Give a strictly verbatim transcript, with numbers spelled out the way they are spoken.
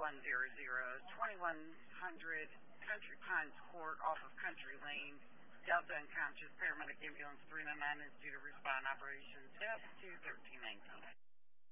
one hundred, twenty-one hundred Country Pines Court off of Country Lane. Delta unconscious, paramedic ambulance three nine nine is due to respond. Operations death to thirteen nineteen.